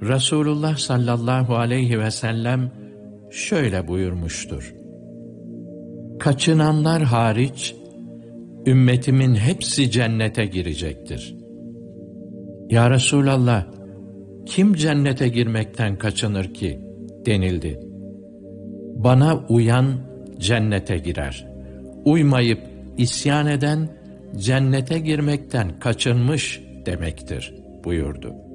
Resulullah sallallahu aleyhi ve sellem şöyle buyurmuştur: Kaçınanlar hariç, ümmetimin hepsi cennete girecektir. Ya Resulallah, kim cennete girmekten kaçınır ki? Denildi. Bana uyan cennete girer. Uymayıp isyan eden cennete girmekten kaçınmış demektir buyurdu.